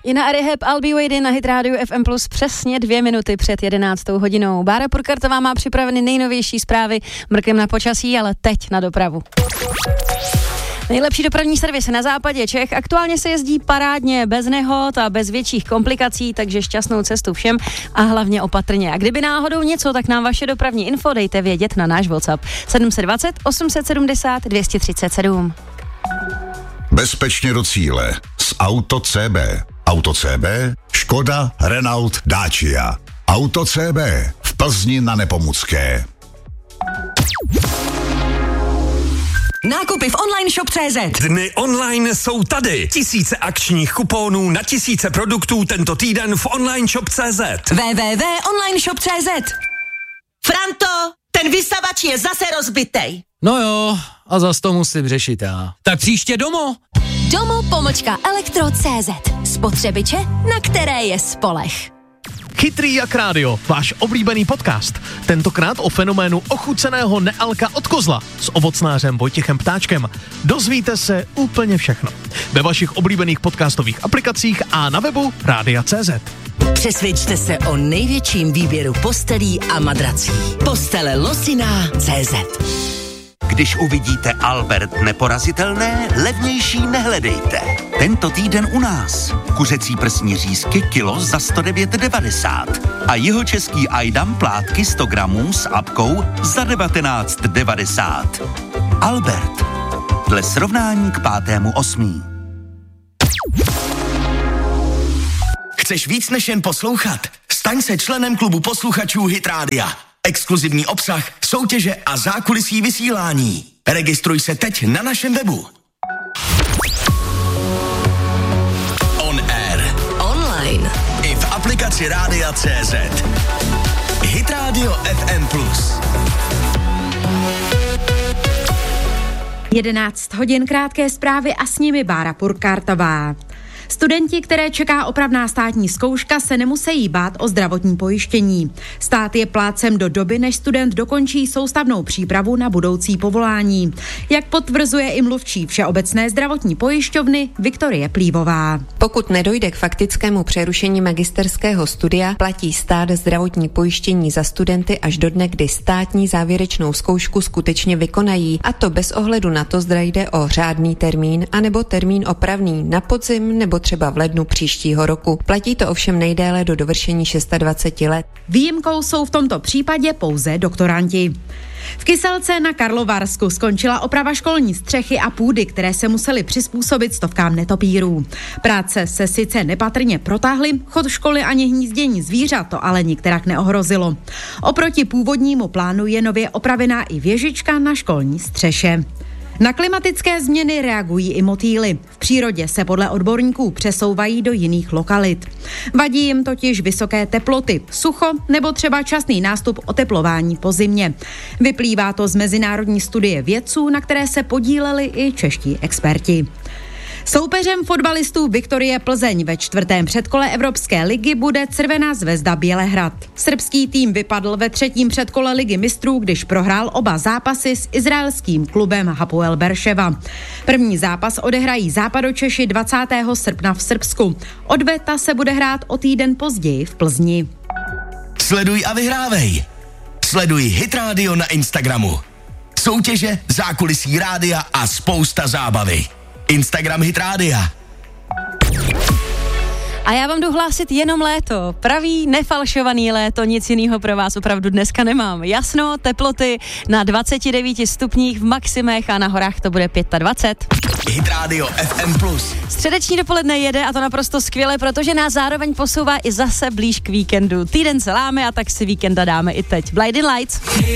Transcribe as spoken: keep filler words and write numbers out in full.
Ina Rehab, I'll be waiting na Hit Radio F M plus přesně dvě minuty před jedenáctou hodinou. Bára Purkartová má připraveny nejnovější zprávy, mrkem na počasí, ale teď na dopravu. Nejlepší dopravní servis na západě Čech. Aktuálně se jezdí parádně, bez nehod a bez větších komplikací, takže šťastnou cestu všem a hlavně opatrně. A kdyby náhodou něco, tak nám vaše dopravní info dejte vědět na náš WhatsApp sedm set dvacet, osm set sedmdesát, dvě stě třicet sedm. Bezpečně do cíle s Auto C B. Auto C B, Škoda, Renault, Dacia. Auto C B v Plzni na Nepomucké. Nákupy v online shop tečka cé zet. Dny online jsou tady. Tisíce akčních kuponů na tisíce produktů tento týden v online shop tečka cé zet. w w w tečka online shop tečka cé zet. Franto, ten vysavač je zase rozbitej. No jo, a zas to musím řešit já. Tak příště domů. Domo pomočka elektro tečka cé zet. Spotřebiče, na které je spolech. Chytrý jak rádio, váš oblíbený podcast. Tentokrát o fenoménu ochuceného nealka od kozla s ovocnářem Vojtěchem Ptáčkem. Dozvíte se úplně všechno. Ve vašich oblíbených podcastových aplikacích a na webu rádia tečka cé zet. Přesvědčte se o největším výběru postelí a madrací. Postele Losina tečka cé zet. Když uvidíte Albert neporazitelné, levnější nehledejte. Tento týden u nás. Kuřecí prsní řízky kilo za sto devět devadesát a jihočeský Ajdam plátky sto gramů s apkou za devatenáct devadesát. Albert. Dle srovnání k pátému osmý. Chceš víc než jen poslouchat? Staň se členem klubu posluchačů Hit Rádia. Exkluzivní obsah, soutěže a zákulisí vysílání. Registruj se teď na našem webu. On air. Online. I v aplikaci Rádia tečka cé zet. Hit Radio F M plus. jedenáct hodin krátké zprávy a s nimi Bára Purkartová. Studenti, které čeká opravná státní zkouška, se nemusí bát o zdravotní pojištění. Stát je plátcem do doby, než student dokončí soustavnou přípravu na budoucí povolání. Jak potvrzuje i mluvčí Všeobecné zdravotní pojišťovny Viktorie Plívová. Pokud nedojde k faktickému přerušení magisterského studia, platí stát zdravotní pojištění za studenty až do dne, kdy státní závěrečnou zkoušku skutečně vykonají, a to bez ohledu na to, zda jde o řádný termín anebo termín opravný na podzim nebo třeba v lednu příštího roku. Platí to ovšem nejdéle do dovršení dvacet šest let. Výjimkou jsou v tomto případě pouze doktoranti. V Kyselce na Karlovarsku skončila oprava školní střechy a půdy, které se musely přizpůsobit stovkám netopírů. Práce se sice nepatrně protáhly, chod školy ani hnízdění zvířat to ale nikterak neohrozilo. Oproti původnímu plánu je nově opravená i věžička na školní střeše. Na klimatické změny reagují i motýly. V přírodě se podle odborníků přesouvají do jiných lokalit. Vadí jim totiž vysoké teploty, sucho nebo třeba časný nástup oteplování po zimě. Vyplývá to z mezinárodní studie vědců, na které se podíleli i čeští experti. Soupeřem fotbalistů Viktorie Plzeň ve čtvrtém předkole Evropské ligy bude Crvená zvezda Bělehrad. Srbský tým vypadl ve třetím předkole ligy mistrů, když prohrál oba zápasy s izraelským klubem Hapoel Berševa. První zápas odehrají Západočeši dvacátého srpna v Srbsku. Odveta se bude hrát o týden později v Plzni. Sleduj a vyhrávej. Sleduj Hit Radio na Instagramu. Soutěže, zákulisí rádia a spousta zábavy. Instagram Hit Rádia. A já vám jdu hlásit jenom léto. Pravý, nefalšovaný léto, nic jiného pro vás opravdu dneska nemám. Jasno, teploty na dvacet devět stupních v maximech a na horách to bude dvacet pět. Hit Radio F M plus. Středeční dopoledne jede a to naprosto skvěle, protože nás zároveň posouvá i zase blíž k víkendu. Týden se láme a tak si víkenda dáme i teď. Blinding Lights.